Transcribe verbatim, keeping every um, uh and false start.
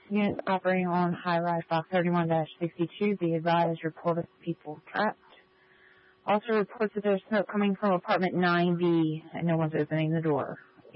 Units operating on high-rise block thirty-one dash sixty-two. Be advised, report of people trapped. Also reports that there's smoke coming from apartment nine B, and no one's opening the door.